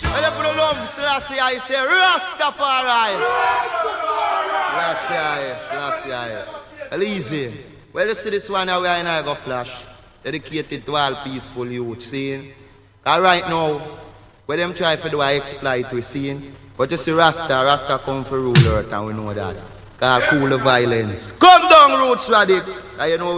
And if you love Selassie, I say Rastafari. Selassie. Well, easy. Well, you see this one now, we are in Igo Flash. Dedicated to all peaceful youth, see? Because right now, where them try to do a exploit, we see? But you see Rasta come for rule earth, and we know that. Because cool the violence. Come down, Roots Radic. And you know